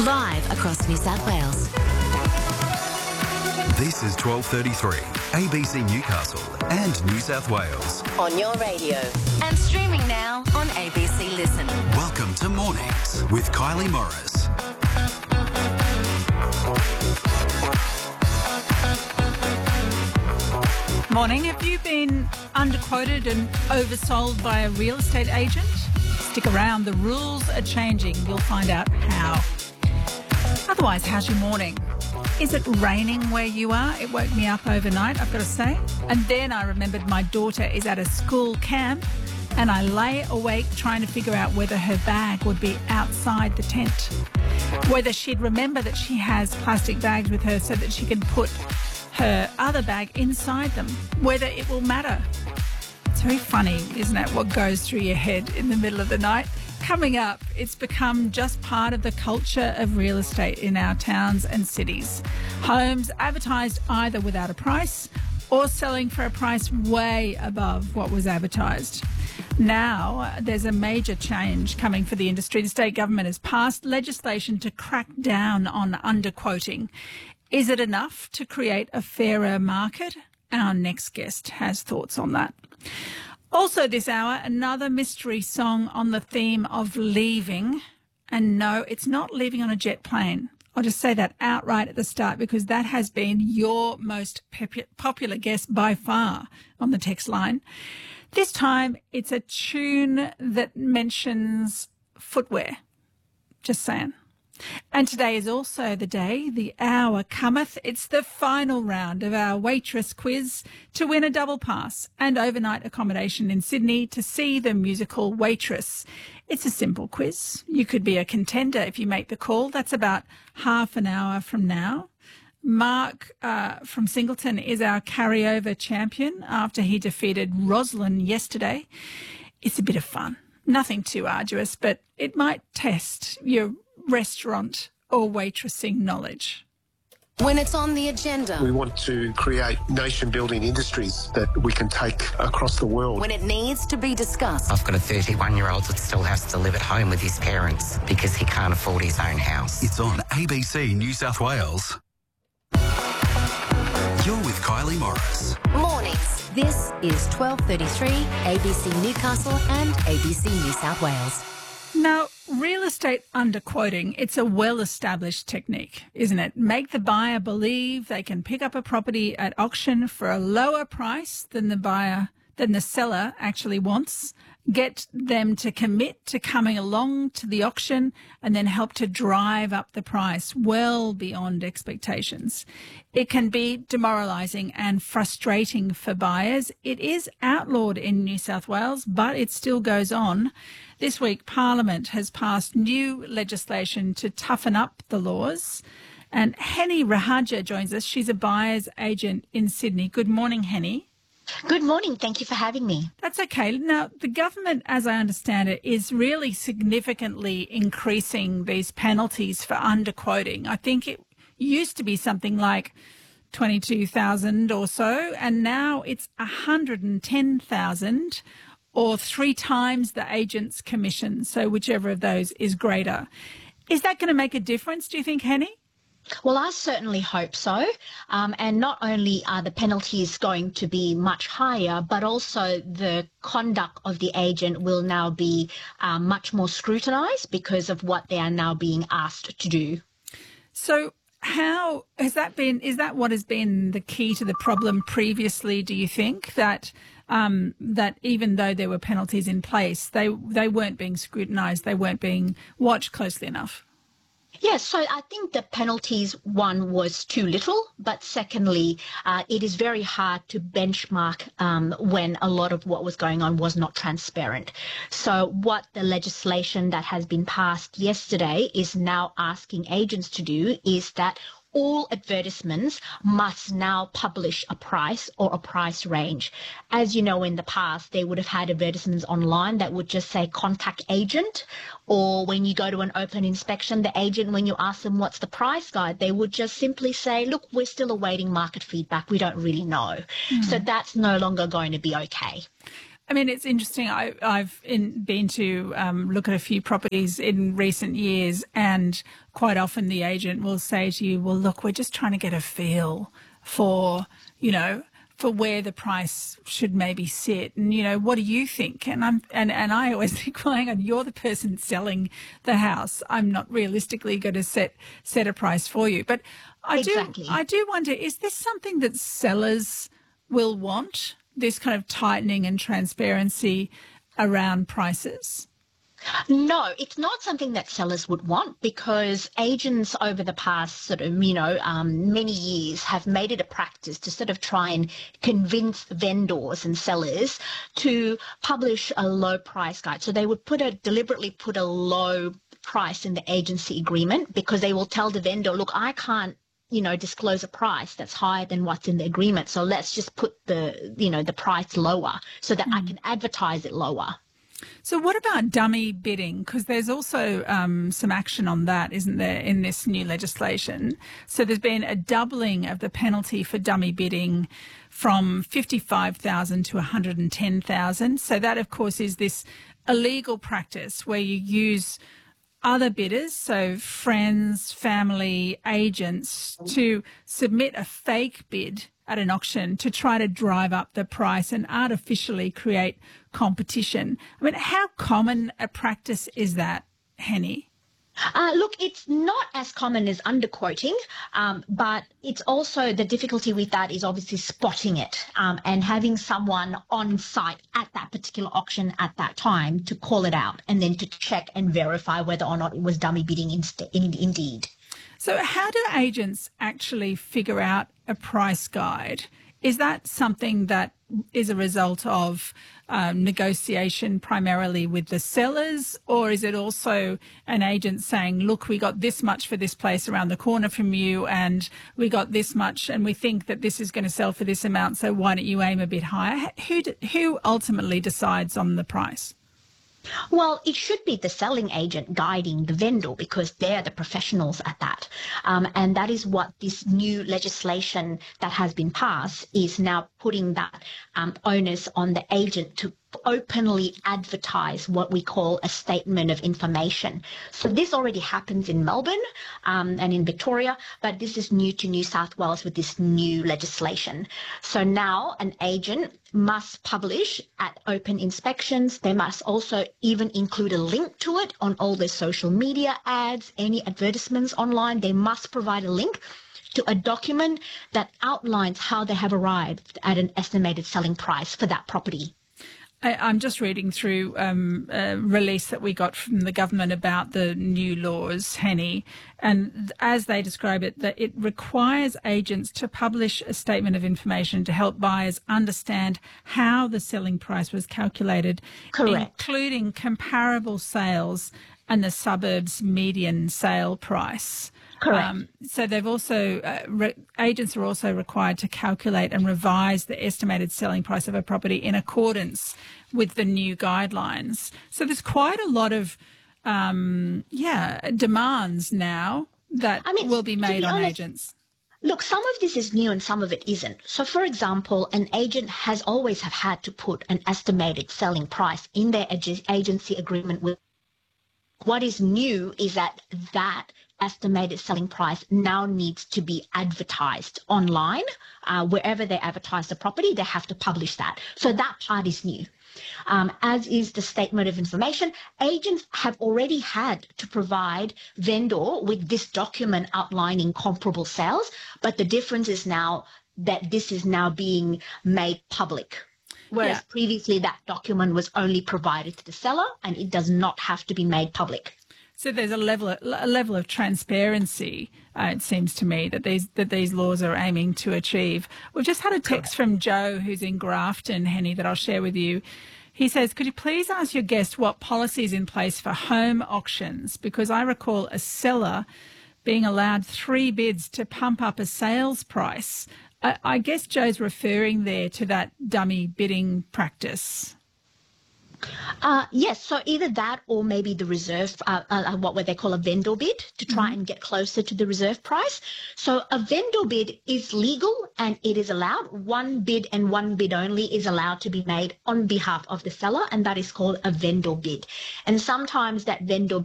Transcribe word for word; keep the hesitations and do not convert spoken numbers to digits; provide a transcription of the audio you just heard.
Live across New South Wales. This is twelve thirty-three, A B C Newcastle and New South Wales. On your radio. And streaming now on A B C Listen. Welcome to Mornings with Kylie Morris. Morning. Have you been underquoted and oversold by a real estate agent? Stick around. The rules are changing. You'll find out how. Otherwise, how's your morning? Is it raining where you are? It woke me up overnight, I've got to say. And then I remembered my daughter is at a school camp and I lay awake trying to figure out whether her bag would be outside the tent, whether she'd remember that she has plastic bags with her so that she can put her other bag inside them, whether it will matter. It's very funny, isn't it, what goes through your head in the middle of the night? Coming up, it's become just part of the culture of real estate in our towns and cities. Homes advertised either without a price or selling for a price way above what was advertised. Now, there's a major change coming for the industry. The state government has passed legislation to crack down on underquoting. Is it enough to create a fairer market? Our next guest has thoughts on that. Also this hour, another mystery song on the theme of leaving. And no, it's not leaving on a jet plane. I'll just say that outright at the start because that has been your most popular guest by far on the text line. This time, it's a tune that mentions footwear. Just saying. And today is also the day, the hour cometh. It's the final round of our waitress quiz to win a double pass and overnight accommodation in Sydney to see the musical Waitress. It's a simple quiz. You could be a contender if you make the call. That's about half an hour from now. Mark uh, from Singleton is our carryover champion after he defeated Roslyn yesterday. It's a bit of fun. Nothing too arduous, but it might test your restaurant or waitressing knowledge. When it's on the agenda. We want to create nation-building industries that we can take across the world. When it needs to be discussed. I've got a thirty-one-year-old that still has to live at home with his parents because he can't afford his own house. It's on A B C New South Wales. You're with Kylie Morris. Mornings. This is twelve thirty-three, A B C Newcastle and A B C New South Wales. Now, real estate underquoting, it's a well-established technique, isn't it? Make the buyer believe they can pick up a property at auction for a lower price than the buyer, than the seller actually wants, get them to commit to coming along to the auction and then help to drive up the price well beyond expectations. It can be demoralising and frustrating for buyers. It is outlawed in New South Wales, but it still goes on. This week, Parliament has passed new legislation to toughen up the laws. And Henny Rahaja joins us. She's a buyer's agent in Sydney. Good morning, Henny. Good morning. Thank you for having me. That's okay. Now, the government, as I understand it, is really significantly increasing these penalties for underquoting. I think it used to be something like twenty-two thousand or so, and now it's one hundred ten thousand or three times the agent's commission, so whichever of those is greater. Is that going to make a difference, do you think, Henny? Well, I certainly hope so. Um, and not only are the penalties going to be much higher, but also the conduct of the agent will now be uh, much more scrutinised because of what they are now being asked to do. So how has that been, is that what has been the key to the problem previously, do you think, that um, that even though there were penalties in place, they, they weren't being scrutinised, they weren't being watched closely enough? Yes, so I think the penalties, one, was too little, but secondly, uh, it is very hard to benchmark um, when a lot of what was going on was not transparent. So what the legislation that has been passed yesterday is now asking agents to do is that all advertisements must now publish a price or a price range. As you know, in the past, they would have had advertisements online that would just say contact agent, or when you go to an open inspection, the agent, when you ask them what's the price guide, they would just simply say, look, we're still awaiting market feedback. We don't really know. Mm. So that's no longer going to be okay. I mean, it's interesting. I, I've in, been to um, look at a few properties in recent years, and quite often the agent will say to you, well, look, we're just trying to get a feel for, you know, for where the price should maybe sit. And, you know, what do you think? And I'm and, and I always think, well, hang on, you're the person selling the house. I'm not realistically going to set set a price for you. But I Exactly. do I do wonder, is this something that sellers will want, this kind of tightening and transparency around prices? No, it's not something that sellers would want, because agents over the past sort of, you know, um, many years have made it a practice to sort of try and convince vendors and sellers to publish a low price guide. So they would put a deliberately put a low price in the agency agreement, because they will tell the vendor, look, I can't, you know, disclose a price that's higher than what's in the agreement. So let's just put the, you know, the price lower so that mm. I can advertise it lower. So what about dummy bidding? Because there's also um, some action on that, isn't there, in this new legislation? So there's been a doubling of the penalty for dummy bidding from fifty-five thousand dollars to one hundred ten thousand dollars. So that, of course, is this illegal practice where you use other bidders, so friends, family, agents, to submit a fake bid at an auction to try to drive up the price and artificially create competition. I mean, how common a practice is that, Henny? Uh, look, it's not as common as underquoting, um, but it's also the difficulty with that is obviously spotting it um, and having someone on site at that particular auction at that time to call it out and then to check and verify whether or not it was dummy bidding inst- in- indeed. So how do agents actually figure out a price guide? Is that something that is a result of um, negotiation primarily with the sellers, or is it also an agent saying, look, we got this much for this place around the corner from you, and we got this much, and we think that this is going to sell for this amount, so why don't you aim a bit higher? Who, who ultimately decides on the price? Well, it should be the selling agent guiding the vendor, because they're the professionals at that. Um, and that is what this new legislation that has been passed is now putting that um, onus on the agent to openly advertise what we call a statement of information. So this already happens in Melbourne um, and in Victoria, but this is new to New South Wales with this new legislation. So now an agent must publish at open inspections. They must also even include a link to it on all their social media ads, any advertisements online. They must provide a link to a document that outlines how they have arrived at an estimated selling price for that property. I, I'm just reading through um, a release that we got from the government about the new laws, Henny, and as they describe it, that it requires agents to publish a statement of information to help buyers understand how the selling price was calculated, Correct. including comparable sales and the suburbs median sale price. Correct. Um, so they've also, uh, re- agents are also required to calculate and revise the estimated selling price of a property in accordance with the new guidelines. So there's quite a lot of, um, yeah, demands now that I mean, will be made be on honest, agents. Look, some of this is new and some of it isn't. So, for example, an agent has always have had to put an estimated selling price in their ag- agency agreement with. What is new is that that estimated selling price now needs to be advertised online. Uh, wherever they advertise the property, they have to publish that. So that part is new. Um, as is the statement of information. Agents have already had to provide vendor with this document outlining comparable sales, but the difference is now that this is now being made public. Whereas Yeah. previously that document was only provided to the seller and it does not have to be made public. So there's a level of, a level of transparency, uh, it seems to me, that these that these laws are aiming to achieve. We've just had a text from Joe, who's in Grafton, Henny, that I'll share with you. He says, could you please ask your guest what policy is in place for home auctions? Because I recall a seller being allowed three bids to pump up a sales price. I, I guess Joe's referring there to that dummy bidding practice. Uh, yes, so either that or maybe the reserve, uh, uh, what they call a vendor bid, to try mm-hmm. and get closer to the reserve price. So a vendor bid is legal and it is allowed. One bid and one bid only is allowed to be made on behalf of the seller, and that is called a vendor bid. And sometimes that vendor